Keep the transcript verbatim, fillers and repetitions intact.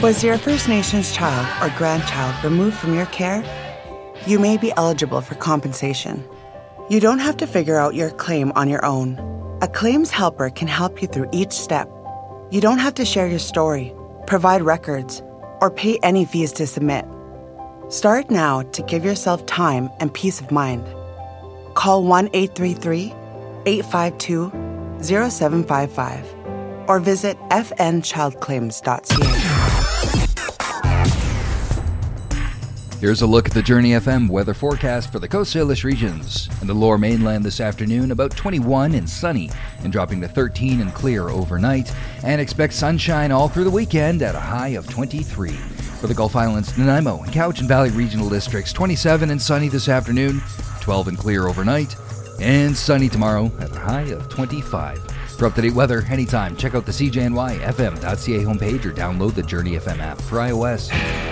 Was your First Nations child or grandchild removed from your care? You may be eligible for compensation. You don't have to figure out your claim on your own. A claims helper can help you through each step. You don't have to share your story, provide records, or pay any fees to submit. Start now to give yourself time and peace of mind. Call one eight three three, eight five two, zero seven five five or visit f n child claims dot c a. Here's a look at the Journey F M weather forecast for the Coast Salish regions. In the lower mainland this afternoon, about twenty-one and sunny, and dropping to thirteen and clear overnight. And expect sunshine all through the weekend at a high of twenty-three. For the Gulf Islands, Nanaimo and Cowichan Valley regional districts, twenty-seven and sunny this afternoon, twelve and clear overnight, and sunny tomorrow at a high of twenty-five. For up-to-date weather anytime, check out the C J N Y F M dot C A homepage or download the Journey F M app for iOS.